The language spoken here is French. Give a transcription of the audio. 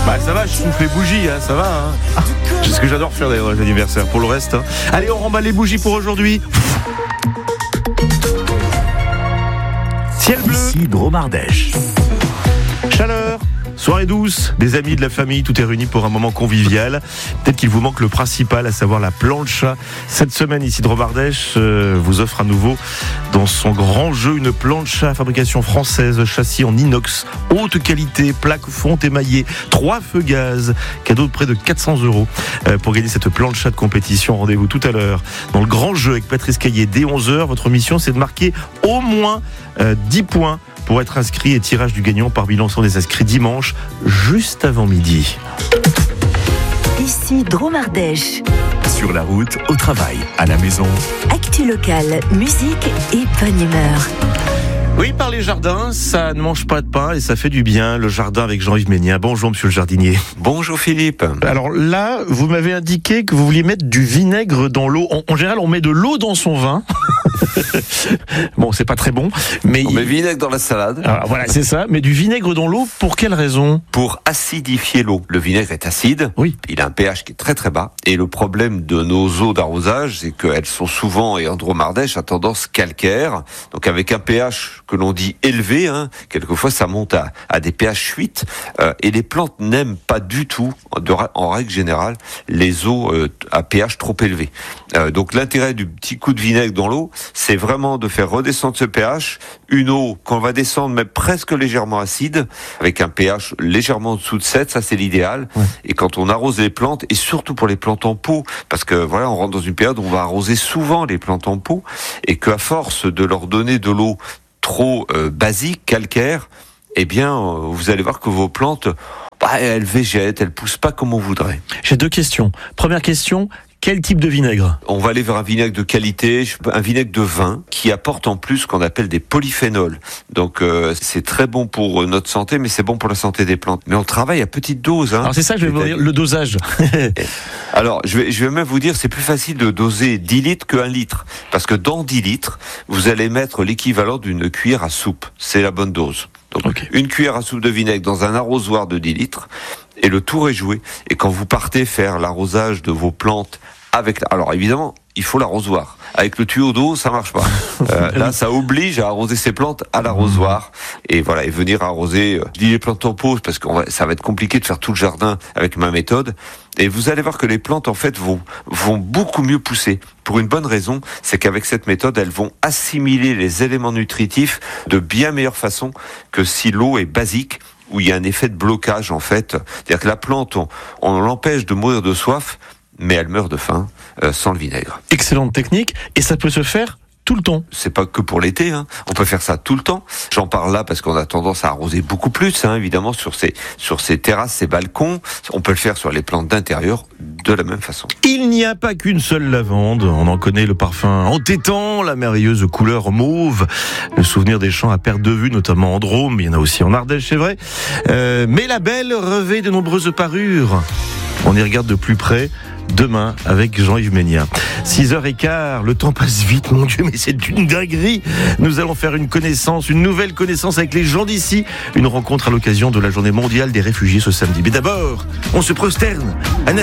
Bah ça va, je souffle les bougies, hein, ça va. Hein. C'est ce que j'adore faire d'ailleurs les anniversaires. Pour le reste, hein. Allez, on remballe les bougies pour aujourd'hui. Ciel bleu. Ici Dromardèche. Chaleur. Soirée douce, des amis, de la famille, tout est réuni pour un moment convivial. Peut-être qu'il vous manque le principal, à savoir la plancha. Cette semaine, ici Dromardèche vous offre à nouveau dans son grand jeu une plancha à fabrication française, châssis en inox, haute qualité, plaque fonte émaillée, 3 feux gaz, cadeau de près de 400 €. Pour gagner cette plancha de compétition, rendez-vous tout à l'heure dans le grand jeu avec Patrice Caillé dès 11h. Votre mission, c'est de marquer au moins 10 points pour être inscrit, et tirage du gagnant parmi l'ensemble des inscrits dimanche, juste avant midi. Ici Dromardèche. Sur la route, au travail, à la maison. Actu locale, musique et bonne humeur. Oui, par les jardins, ça ne mange pas de pain et ça fait du bien. Le jardin avec Jean-Yves Ménien. Bonjour, monsieur le jardinier. Bonjour Philippe. Alors là, vous m'avez indiqué que vous vouliez mettre du vinaigre dans l'eau. En général, on met de l'eau dans son vin. Bon, c'est pas très bon, mais On met vinaigre dans la salade. Alors, voilà, c'est ça. Mais du vinaigre dans l'eau, pour quelle raison? Pour acidifier l'eau. Le vinaigre est acide. Oui. Il a un pH qui est très très bas. Et le problème de nos eaux d'arrosage, c'est qu'elles sont souvent, et en Dromardèche, à tendance calcaire. Donc avec un pH que l'on dit élevé, hein, quelquefois ça monte à des pH 8. Et les plantes n'aiment pas du tout, en règle générale, les eaux à pH trop élevé. Donc l'intérêt du petit coup de vinaigre dans l'eau, c'est vraiment de faire redescendre ce pH, une eau qu'on va descendre mais presque légèrement acide, avec un pH légèrement en dessous de 7, ça c'est l'idéal. Ouais. Et quand on arrose les plantes, et surtout pour les plantes en pot, parce que voilà, on rentre dans une période où on va arroser souvent les plantes en pot, et qu'à force de leur donner de l'eau trop basique, calcaire, eh bien vous allez voir que vos plantes, elles végètent, elles poussent pas comme on voudrait. J'ai 2 questions. Première question, quel type de vinaigre? On va aller vers un vinaigre de qualité, un vinaigre de vin qui apporte en plus ce qu'on appelle des polyphénols. Donc c'est très bon pour notre santé, mais c'est bon pour la santé des plantes. Mais on travaille à petite dose. Hein. Alors c'est ça que je vais vous dire, le dosage. Alors je vais même vous dire, c'est plus facile de doser 10 litres que 1 litre. Parce que dans 10 litres, vous allez mettre l'équivalent d'une cuillère à soupe. C'est la bonne dose. Donc Une cuillère à soupe de vinaigre dans un arrosoir de 10 litres. Et le tour est joué. Et quand vous partez faire l'arrosage de vos plantes alors évidemment, il faut l'arrosoir. Avec le tuyau d'eau, ça marche pas. Là, ça oblige à arroser ses plantes à l'arrosoir. Et voilà, et venir arroser, je dis les plantes en pot, parce que ça va être compliqué de faire tout le jardin avec ma méthode. Et vous allez voir que les plantes, en fait, vont beaucoup mieux pousser. Pour une bonne raison, c'est qu'avec cette méthode, elles vont assimiler les éléments nutritifs de bien meilleure façon que si l'eau est basique, où il y a un effet de blocage, en fait. C'est-à-dire que la plante, on l'empêche de mourir de soif, mais elle meurt de faim sans le vinaigre. Excellente technique, et ça peut se faire tout le temps. C'est pas que pour l'été, hein. On peut faire ça tout le temps. J'en parle là parce qu'on a tendance à arroser beaucoup plus, hein, évidemment, sur ces terrasses, ces balcons. On peut le faire sur les plantes d'intérieur de la même façon. Il n'y a pas qu'une seule lavande. On en connaît le parfum entêtant, la merveilleuse couleur mauve, le souvenir des champs à perte de vue, notamment en Drôme. Il y en a aussi en Ardèche, c'est vrai. Mais la belle revêt de nombreuses parures. On y regarde de plus près demain avec Jean-Yves Ménien. 6h15, le temps passe vite, mon Dieu, mais c'est une dinguerie. Nous allons faire une nouvelle connaissance avec les gens d'ici. Une rencontre à l'occasion de la journée mondiale des réfugiés ce samedi. Mais d'abord, on se prosterne.